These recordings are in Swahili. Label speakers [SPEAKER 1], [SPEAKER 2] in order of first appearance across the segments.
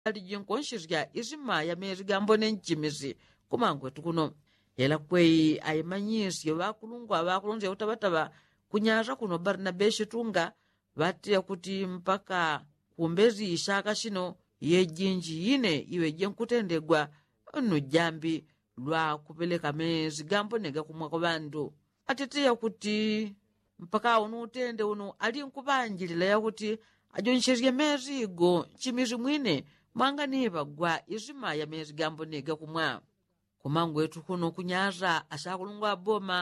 [SPEAKER 1] jinkonshirya izima ya mezi gambo nenchimizi kumangwe tukuno yela kwei aimanyisi vakulungwa vakulonza utabataba kunyaza kuno Barnabé Shitunga vatiya kuti mpaka kumbezi ishaka shino yejinji yine iwe jenkutendegwa nujambi lwa kupeleka mezi gambo nega kumwa kwa bandu atitiya kuti mpaka uno utende uno ali nkubanjilila ya kuti ajonshirye mezi igo chimizi mwine mwanganiva gwa izima ya mezi gambo nega kumwa kumangwe tukuno kunyaza ashakulungwa boma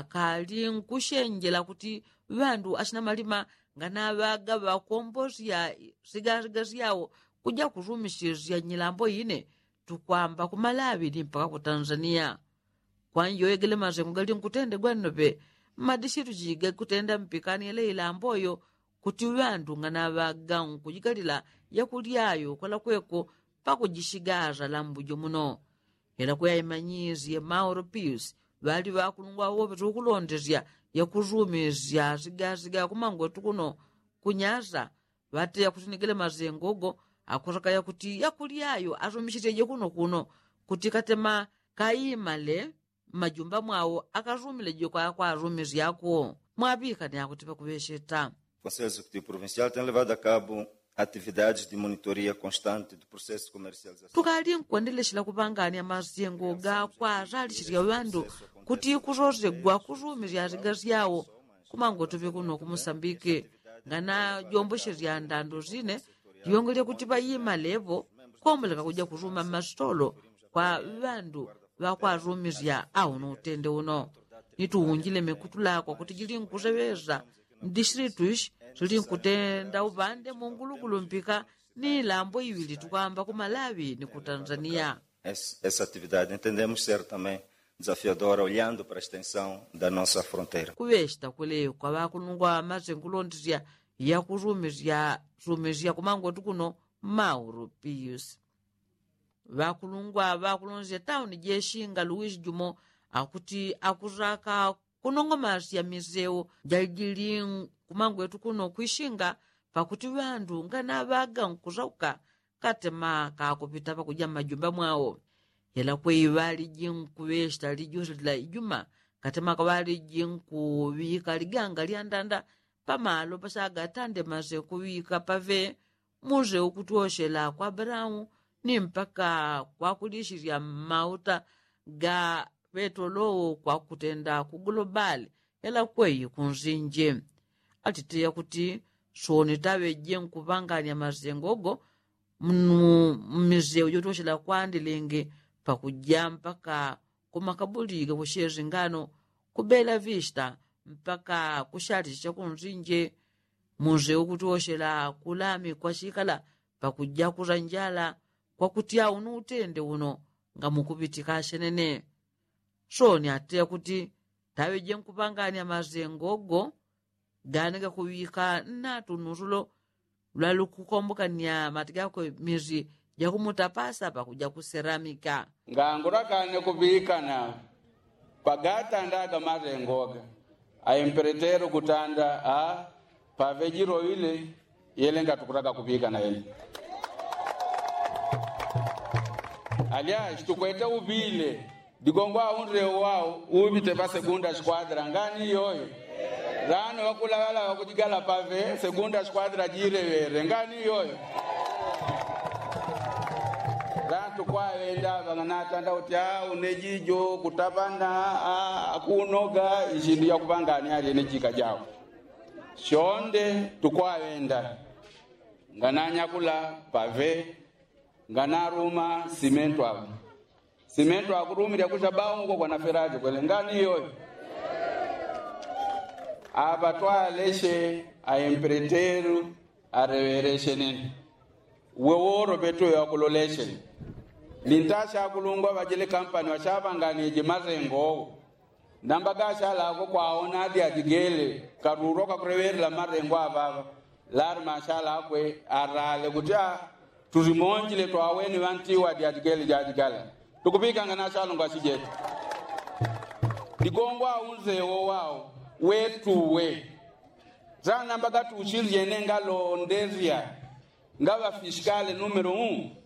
[SPEAKER 1] akali nkushenjela kuti vandu ashina malima ngana vaga vakombozya zigazigazi yawo kuja kuzumishizya nyilambo yine tukwamba ku Malawi ni mpaka ku Tanzania kwanjo egele mazengo gali nkutende gwanope madishitu jiga kutenda mpikani ele ilamboyo kuti vandu ngana vaga nkujigalila yakulyayo kola kweko pakujishigaza lambujo muno ela kuyayimanyizi ya Mauro Pius vali vakulungwa wope tukulondezya yakuzumizya zigaziga kumangwe tukuno kunyaza vateya kutinikele mazengogo akusaka kuti yakulyayo azumishiteje kuno kuti katema kaimale majumba mwawo akazumile kwa azumizi yako mwapika ni akuti pakuvesheta.
[SPEAKER 2] O Conselho Executivo Provincial tem levado a cabo atividades de monitoria constante do processo de comercialização.
[SPEAKER 1] Tukali nkuendeleshela kupangania mazengo ga kwa zalishirya vandu kuti kuzozegwa kuzumizya zigazi yawo kumango tupe kuno ku Moçambique ngana jomboshirya ndando zine yongole kuti payima levo komboleka kuja kuzuma masitolo kwa vandu vakwazumizya auno utende uno nituunjile mekutula kwa kuti jili nkuzeweza distritos zili nkutenda upande mungulukulu mpika ni lambo iwili tukamba ku Malawi ni ku Tanzania.
[SPEAKER 2] Essa atividade entendemos ser também desafiadora olhando para a extensão da nossa fronteira.
[SPEAKER 1] Kuvesta kule kwa vakulungwa mazenkulondizya yakuzumizya kumango tukuno Mauro Pius vakulonzya tauni jeshinga Luiz Jumo akuti akuzaka kunongomasya mizewu jalijili kumango tukuno kuishinga pakuti vandu ngana vaga nkuzauka katema kakupita pakuja majumba mwawo yela kwei vali jinkuvesta lijuzila ijuma katema kavali jinkuvika liganga lyandanda pamalo pasaga tande maze kuvika pave muze ukutoshela kwa Brown ni mpaka kwa kulishirya mauta ga petrolo kwa kutenda ku global yela kwei kunzinje atitiya kuti soni tawe jenkupanganya mazengogo mmizewu jotoshela kwandilenge pakuja mpaka kumakabulika kushezi ngano ku Bela Vista mpaka kushati chakunzinje muzewu kutoshela kulami kwa shikala pakuja kuzanjala kwa kutia uno utende uno nga mukupitika shenene soni ateya kuti tawe jenkupanganya mazengogo ganega kuwika natu nuzulo lwalukukombukania matikako mizi jakumutapasa pakuja kuseramika
[SPEAKER 3] ngangurakane kuvikana pagatandaga mazengoga aimperetero kutanda pavejiro ile yelenga tukutaka kuvikana yele aliás tukwete ubile digongwa unre wao ubite pa segunda squadra ngani yoyo rano wakulala wakujigala pave segunda squadra jirewere ngani yoyo rantu kwawenda vanganatanda kuti unejijo kutapana akunoga izhindu yakupangani ali nejika jawo shonde tukwawenda ngananyakula pave nganaruma simento akurumira kuchabaungo kwa naferaje kwele ngani yoyo apa twaleshe aimpereteru arewereshe nini weworo petu yakuloleshe lintasha akulungwa vajele kampani washapanganije mazengo nambagasha lako kwaona adi adigele karuroka kurewerela mazengo avava lari mashala akwe arale kuti tuzimonjile twaweni vantiwa adi adigele jadigala tukupika ngana shalungu asijete digongwa unzewo wao wetuwe zana mbaga tushirye nenga londezia ngava fiskale numero 1